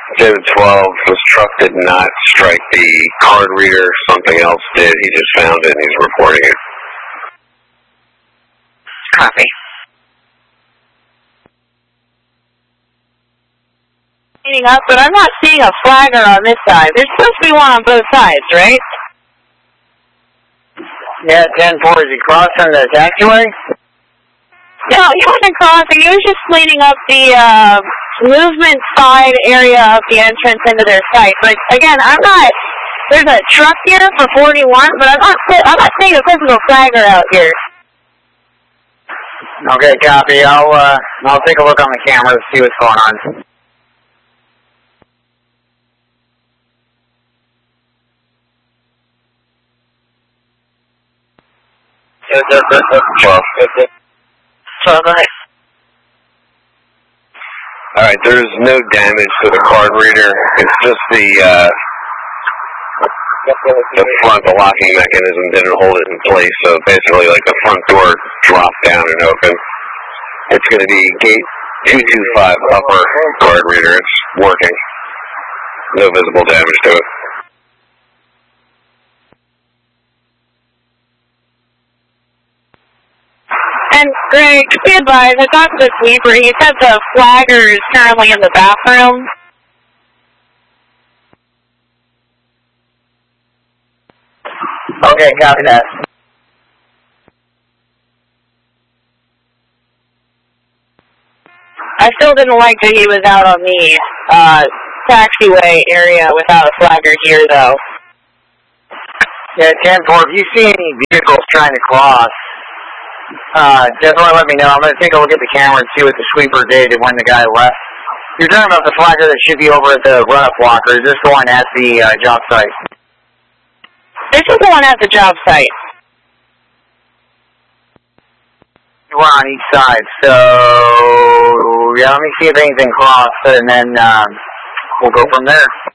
10-12, this truck did not strike the card reader. Something else did. He just found it and he's reporting it. Copy. Up, but I'm not seeing a flagger on this side. There's supposed to be one on both sides, right? Yeah, 10-4, is he crossing the taxiway? No, he wasn't crossing. He was just cleaning up the movement side area of the entrance into their site. But again, I'm not. There's a truck here for 41, but I'm not seeing a physical flagger out here. Okay, copy. I'll take a look on the camera to see what's going on. So go ahead. Alright, there's no damage to the card reader. It's just the front, the locking mechanism didn't hold it in place. So basically, like the front door dropped down and open. It's going to be gate 225 upper card reader. It's working. No visible damage to it. And Greg, be advised, I talked to the sweeper. He said the flagger is currently in the bathroom. Okay, copy that. I still didn't like that he was out on the taxiway area without a flagger here, though. Yeah, 10-4, if you see any vehicles trying to cross, definitely let me know. I'm going to take a look at the camera and see what the sweeper did and when the guy left. You're talking about the flagger that should be over at the run-up block, or is this the one at the job site? This is the one at the job site. We're on each side, so yeah, let me see if anything crossed, and then we'll go from there.